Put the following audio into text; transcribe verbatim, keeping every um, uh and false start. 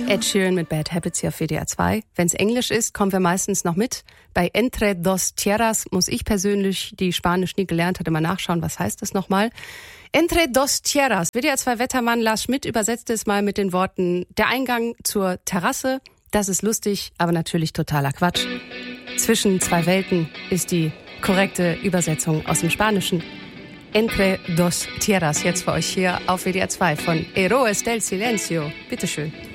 Ed Sheeran mit Bad Habits hier auf W D R zwei. Wenn es Englisch ist, kommen wir meistens noch mit. Bei Entre dos Tierras muss ich persönlich, die Spanisch nie gelernt hatte, mal nachschauen, was heißt das nochmal. Entre dos Tierras. W D R zwei Wettermann Lars Schmidt übersetzte es mal mit den Worten: Der Eingang zur Terrasse. Das ist lustig, aber natürlich totaler Quatsch. Zwischen zwei Welten ist die korrekte Übersetzung aus dem Spanischen. Entre dos Tierras, jetzt für euch hier auf W D R zwei von Héroes del Silencio. Bitteschön.